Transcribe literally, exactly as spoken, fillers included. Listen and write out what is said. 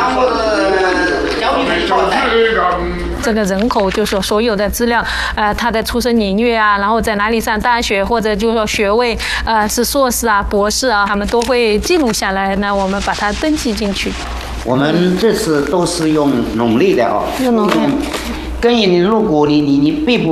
这个人口就是说所有的资料，呃，他的出生年月啊，然后在哪里上大学，或者就是说学位，呃，是硕士啊、博士啊，他们都会记录下来，那我们把它登记进去。 我们这次都是用农历的哦， 用农历。 跟你如果你你你并不